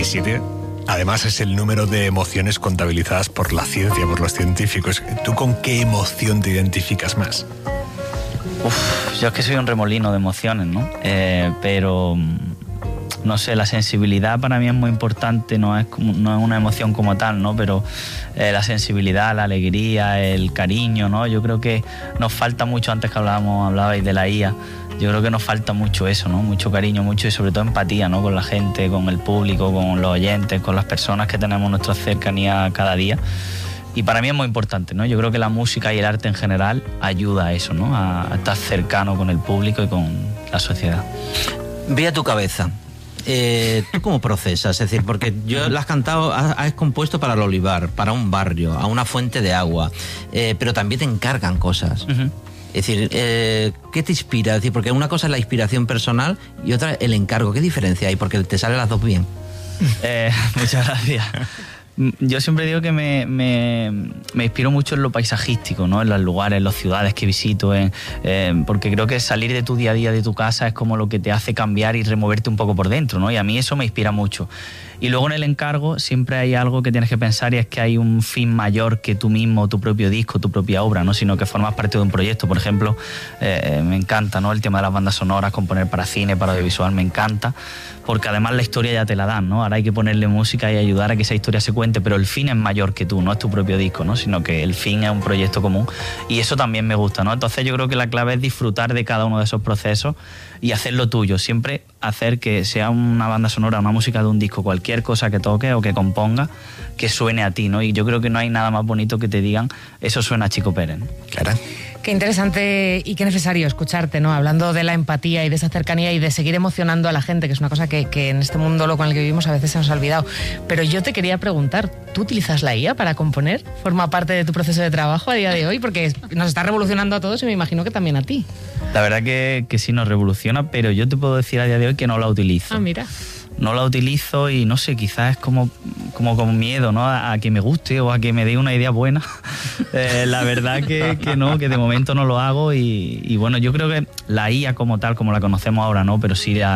2027, además es el número de emociones contabilizadas por la ciencia, por los científicos. ¿Tú con qué emoción te identificas más? Yo es que soy un remolino de emociones, ¿no? Pero no sé, la sensibilidad para mí es muy importante, no es una emoción como tal, ¿no? Pero la sensibilidad, la alegría, el cariño, ¿no? Yo creo que nos falta mucho, antes que hablabais de la IA, yo creo que nos falta mucho eso, ¿no? Mucho cariño, mucho y sobre todo empatía, ¿no? Con la gente, con el público, con los oyentes, con las personas que tenemos nuestra cercanía cada día. Y para mí es muy importante, ¿no? Yo creo que la música y el arte en general ayuda a eso, ¿no? A estar cercano con el público y con la sociedad. Ve a tu cabeza. ¿Tú cómo procesas? Es decir, porque yo la has cantado, has compuesto para el olivar, para un barrio, a una fuente de agua, pero también te encargan cosas. Uh-huh. Es decir, ¿qué te inspira? Es decir, porque una cosa es la inspiración personal y otra el encargo. ¿Qué diferencia hay? Porque te salen las dos bien. Muchas gracias. Yo siempre digo que me inspiro mucho en lo paisajístico, ¿no? En los lugares, en las ciudades que visito, porque creo que salir de tu día a día, de tu casa, es como lo que te hace cambiar y removerte un poco por dentro, ¿no? Y a mí eso me inspira mucho. Y luego en el encargo siempre hay algo que tienes que pensar, y es que hay un fin mayor que tú mismo, tu propio disco, tu propia obra, ¿no? Sino que formas parte de un proyecto. Por ejemplo, me encanta, ¿no? El tema de las bandas sonoras, componer para cine, para audiovisual, me encanta, porque además la historia ya te la dan, ¿no? Ahora hay que ponerle música y ayudar a que esa historia se cuente, pero el fin es mayor que tú, no es tu propio disco, ¿no? Sino que el fin es un proyecto común, y eso también me gusta, ¿no? Entonces yo creo que la clave es disfrutar de cada uno de esos procesos y hacerlo tuyo, siempre hacer que sea una banda sonora, una música de un disco, cualquier cosa que toque o que componga, que suene a ti, ¿no? Y yo creo que no hay nada más bonito que te digan, eso suena a Chico Pérez, ¿no? Claro. Qué interesante y qué necesario escucharte, ¿no? Hablando de la empatía y de esa cercanía y de seguir emocionando a la gente, que es una cosa que en este mundo con el que vivimos a veces se nos ha olvidado. Pero yo te quería preguntar, ¿tú utilizas la IA para componer? ¿Forma parte de tu proceso de trabajo a día de hoy? Porque nos está revolucionando a todos y me imagino que también a ti. La verdad que sí nos revoluciona, pero yo te puedo decir a día de hoy que no la utilizo. Ah, mira. No la utilizo y no sé, quizás es como con miedo, ¿no? A que me guste o a que me dé una idea buena. La verdad que no, que de momento no lo hago y bueno, yo creo que la IA como tal, como la conocemos ahora, ¿no? Pero sí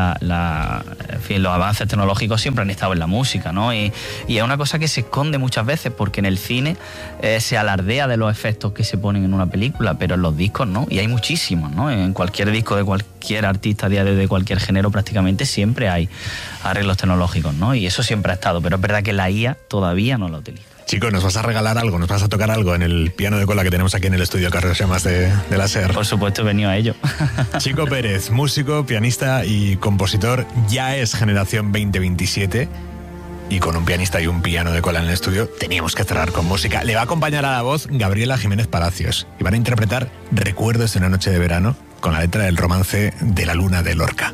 en fin, los avances tecnológicos siempre han estado en la música, ¿no? Y es una cosa que se esconde muchas veces, porque en el cine se alardea de los efectos que se ponen en una película, pero en los discos no, y hay muchísimos, ¿no? En cualquier disco de cualquier artista a día de cualquier género prácticamente siempre hay arreglos tecnológicos, ¿no? Y eso siempre ha estado, pero es verdad que la IA todavía no la utiliza. Chico, ¿nos vas a regalar algo? ¿Nos vas a tocar algo en el piano de cola que tenemos aquí en el estudio Carlos Llamas de la SER? Por supuesto, he venido a ello. Chico Pérez, músico, pianista y compositor, ya es generación 2027 y con un pianista y un piano de cola en el estudio teníamos que cerrar con música. Le va a acompañar a la voz Gabriela Jiménez Palacios y van a interpretar Recuerdos de una noche de verano con la letra del romance de la luna de Lorca.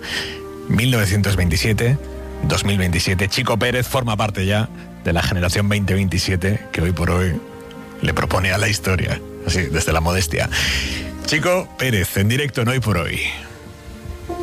1927, 2027, Chico Pérez forma parte ya de la generación 2027 que hoy por hoy le propone a la historia, así desde la modestia. Chico Pérez en directo en Hoy por Hoy.